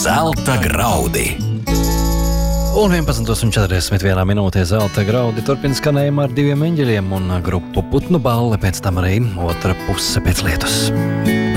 Zelta graudi. Un 11:41 minūtē zelta graudi turpina skanējumu ar diviem eņģeļiem un grupu Putnu balle, pēc tam arī otra puse pēc lietus.